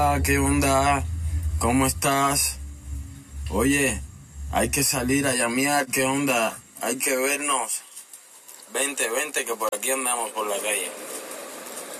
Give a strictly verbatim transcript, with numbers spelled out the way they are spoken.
Ah, ¿qué onda? ¿Cómo estás? Oye, hay que salir a llamear, ¿qué onda? Hay que vernos. Vente, vente, que por aquí andamos por la calle.